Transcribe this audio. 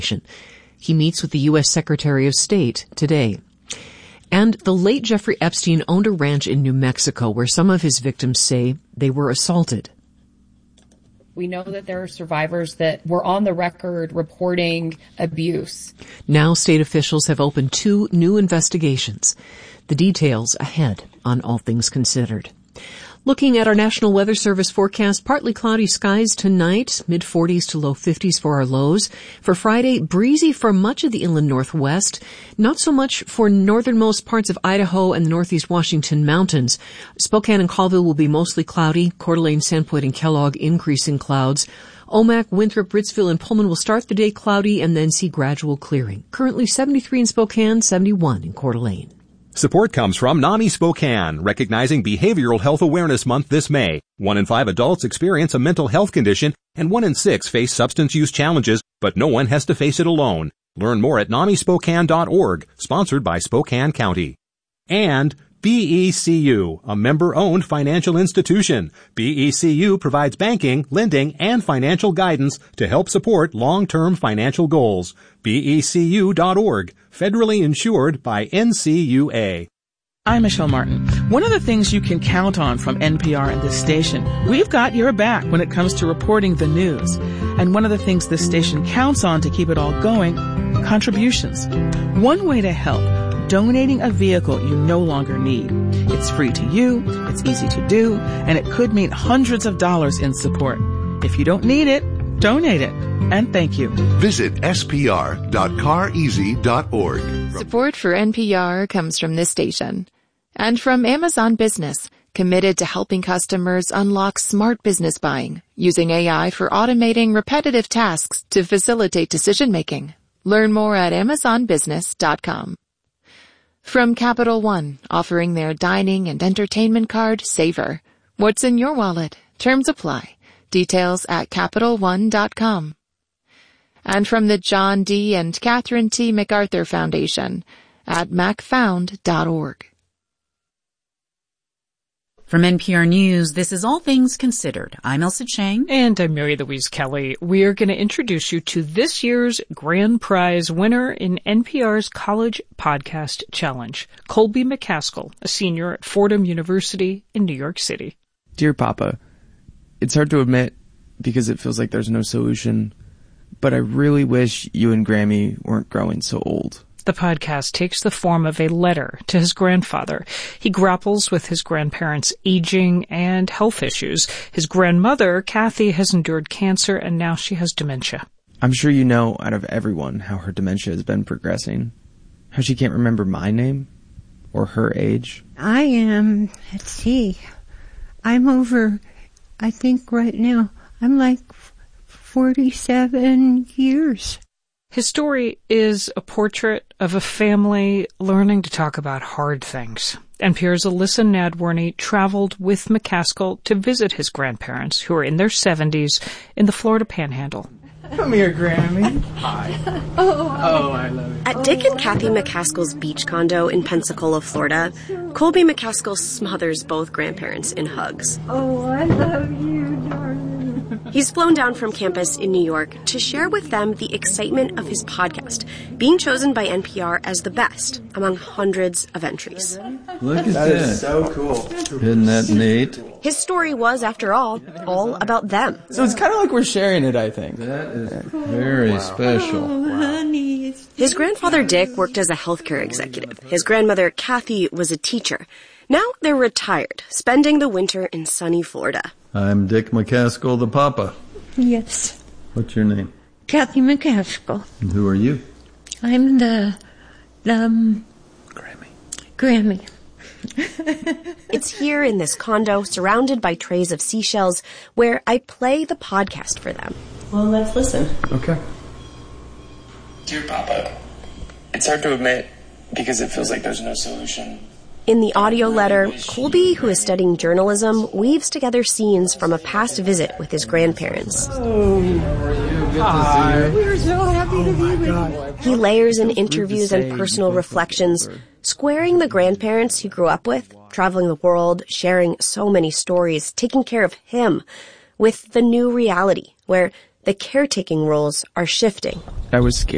He meets with the U.S. Secretary of State today. And the late Jeffrey Epstein owned a ranch in New Mexico where some of his victims say they were assaulted. We know that there are survivors that were on the record reporting abuse. Now state officials have opened 2 new investigations. The details ahead on All Things Considered. Looking at our National Weather Service forecast, partly cloudy skies tonight, mid-40s to low 50s for our lows. For Friday, breezy for much of the inland northwest, not so much for northernmost parts of Idaho and the northeast Washington mountains. Spokane and Colville will be mostly cloudy. Coeur d'Alene, Sandpoint, and Kellogg increasing clouds. Omak, Winthrop, Britsville, and Pullman will start the day cloudy and then see gradual clearing. Currently 73 in Spokane, 71 in Coeur d'Alene. Support comes from NAMI Spokane, recognizing Behavioral Health Awareness Month this May. 1 in 5 adults experience a mental health condition, and 1 in 6 face substance use challenges, but no one has to face it alone. Learn more at NAMISpokane.org, sponsored by Spokane County. And BECU, a member-owned financial institution. BECU provides banking, lending, and financial guidance to help support long-term financial goals. BECU.org, federally insured by NCUA. I'm Michelle Martin. One of the things you can count on from NPR and this station, we've got your back when it comes to reporting the news. And one of the things this station counts on to keep it all going, contributions. One way to help, donating a vehicle you no longer need. It's free to you, it's easy to do, and it could mean hundreds of dollars in support. If you don't need it, donate it. And thank you. Visit spr.careasy.org. Support for NPR comes from this station. And from Amazon Business, committed to helping customers unlock smart business buying, using AI for automating repetitive tasks to facilitate decision-making. Learn more at amazonbusiness.com. From Capital One, offering their dining and entertainment card, Savor. What's in your wallet? Terms apply. Details at CapitalOne.com. And from the John D. and Catherine T. MacArthur Foundation at macfound.org. From NPR News, this is All Things Considered. I'm Elsa Chang. And I'm Mary Louise Kelly. We are going to introduce you to this year's grand prize winner in NPR's College Podcast Challenge, Colby McCaskill, a senior at Fordham University in New York City. Dear Papa, it's hard to admit because it feels like there's no solution, but I really wish you and Grammy weren't growing so old. The podcast takes the form of a letter to his grandfather. He grapples with his grandparents' aging and health issues. His grandmother, Kathy, has endured cancer, and now she has dementia. I'm sure you know out of everyone how her dementia has been progressing. How she can't remember my name or her age. I am, I'm over, I think right now, I'm like 47 years. His story is a portrait of a family learning to talk about hard things. NPR's Alyssa Nadworny traveled with McCaskill to visit his grandparents, who are in their 70s, in the Florida Panhandle. Come here, Grammy. Hi. Oh, I love it. At Dick and Kathy McCaskill's beach condo in Pensacola, Florida, Colby McCaskill smothers both grandparents in hugs. Oh, I love you, darling. He's flown down from campus in New York to share with them the excitement of his podcast, being chosen by NPR as the best among hundreds of entries. Look at that. That is so cool. Isn't that neat? His story was, after all about them. So it's kind of like we're sharing it, I think. That is very special. Oh, honey. His grandfather, Dick, worked as a healthcare executive. His grandmother, Kathy, was a teacher. Now they're retired, spending the winter in sunny Florida. I'm Dick McCaskill, the papa. Yes. What's your name? Kathy McCaskill. And who are you? I'm the Grammy. It's here in this condo, surrounded by trays of seashells, where I play the podcast for them. Well, let's listen. Okay. Dear Papa, it's hard to admit because it feels like there's no solution. In the audio letter, Colby, who is studying journalism, weaves together scenes from a past visit with his grandparents. Oh, hi. We're so happy to be with you. He layers in interviews and personal reflections, squaring the grandparents he grew up with, traveling the world, sharing so many stories, taking care of him, with the new reality, where the caretaking roles are shifting. I was scared.